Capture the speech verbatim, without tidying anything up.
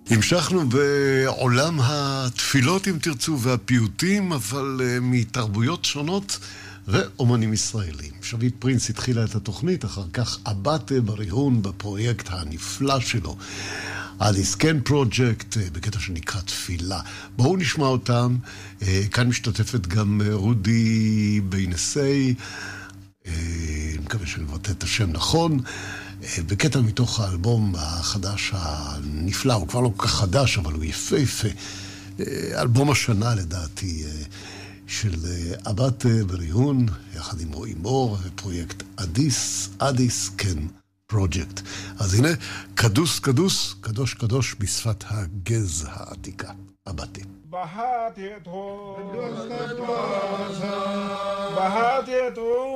המשכנו בעולם התפילות, אם תרצו, והפיוטים, אבל uh, מתרבויות שונות ואומנים ישראלים. שביט פרינס התחילה את התוכנית, אחר כך אבטה בריהון בפרויקט הנפלא שלו, אדיס קן פרויקט, בקטע שנקרא תפילה. בואו נשמע אותם. Uh, כאן משתתפת גם uh, רודי ביינסי, uh, אני מקווה שאני מבטא את השם נכון, בקטע מתוך האלבום החדש הנפלא, הוא כבר לא כל כך חדש, אבל הוא יפה יפה. אלבום השנה לדעתי של אבטה בריהון, יחד עם רועי מור, פרויקט אדיס, אדיס קן פרויקט. אז הנה, קדוש קדוש, קדוש קדוש בשפת הגז העתיקה. אבטה. בהתי אתו, בהתי אתו,